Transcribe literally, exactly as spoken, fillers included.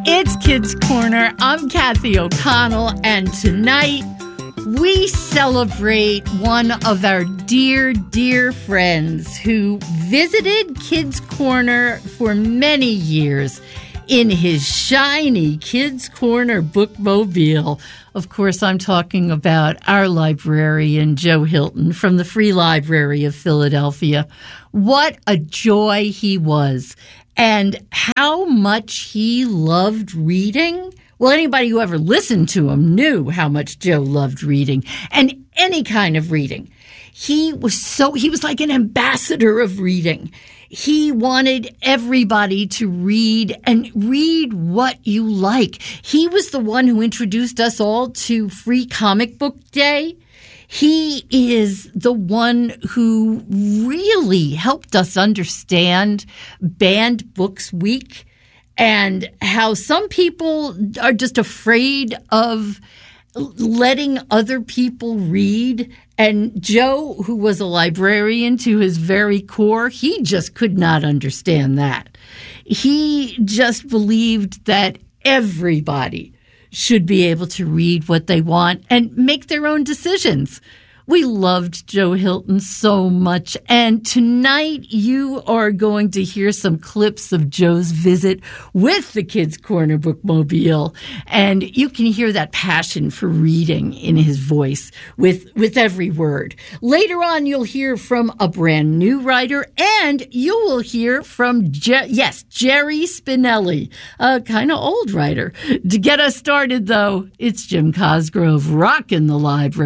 It's Kids Corner. I'm Kathy O'Connell, and tonight we celebrate one of our dear, dear friends who visited Kids Corner for many years in his shiny Kids Corner bookmobile. Of course, I'm talking about our librarian, Joe Hilton, from the Free Library of Philadelphia. What a joy he was, and how much he loved reading. Well, anybody who ever listened to him knew how much Joe loved reading, and any kind of reading. He was so, he was like an ambassador of reading. He wanted everybody to read and read what you like. He was the one who introduced us all to Free Comic Book Day. He is the one who really helped us understand Banned Books Week and how some people are just afraid of letting other people read. And Joe, who was a librarian to his very core, he just could not understand that. He just believed that everybody should be able to read what they want and make their own decisions. We loved Joe Hilton so much, and tonight you are going to hear some clips of Joe's visit with the Kids Corner bookmobile, and you can hear that passion for reading in his voice with, with every word. Later on, you'll hear from a brand new writer, and you will hear from, Je- yes, Jerry Spinelli, a kind of old writer. To get us started, though, it's Jim Cosgrove rocking the library.